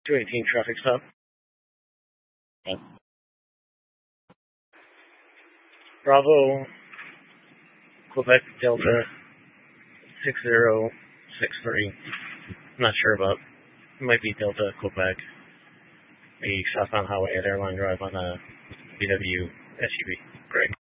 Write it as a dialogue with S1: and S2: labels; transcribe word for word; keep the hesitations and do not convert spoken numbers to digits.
S1: two eighteen traffic stop. Yeah. Bravo, Quebec Delta six zero six three. I'm not sure about. It might be Delta Quebec. A southbound highway at Airline Drive on a B W S U V. Great.